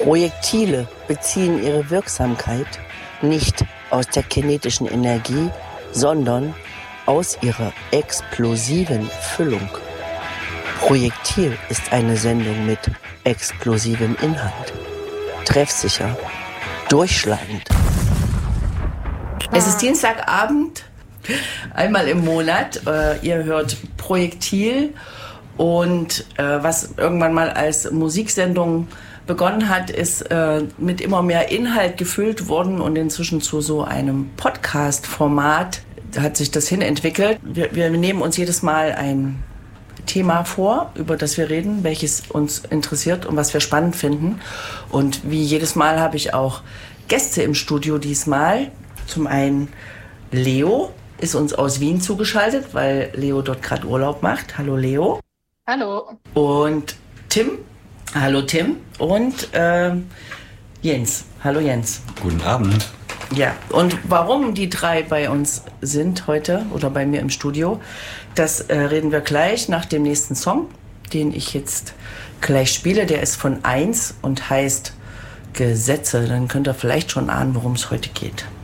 Projektile beziehen ihre Wirksamkeit nicht aus der kinetischen Energie, sondern aus ihrer explosiven Füllung. Projektil ist eine Sendung mit explosivem Inhalt. Treffsicher, durchschlagend. Es ist Dienstagabend, einmal im Monat. Ihr hört Projektil und was irgendwann mal als Musiksendung begonnen hat, ist mit immer mehr Inhalt gefüllt worden und inzwischen zu so einem Podcast-Format hat sich das hin entwickelt. Wir nehmen uns jedes Mal ein Thema vor, über das wir reden, welches uns interessiert und was wir spannend finden. Und wie jedes Mal habe ich auch Gäste im Studio diesmal. Zum einen Leo ist uns aus Wien zugeschaltet, weil Leo dort gerade Urlaub macht. Hallo Leo. Hallo. Und Tim. Hallo Tim. Und Jens. Hallo Jens. Guten Abend. Ja, und warum die drei bei uns sind heute oder bei mir im Studio, das reden wir gleich nach dem nächsten Song, den ich jetzt gleich spiele. Der ist von 1 und heißt Gesetze. Dann könnt ihr vielleicht schon ahnen, worum es heute geht.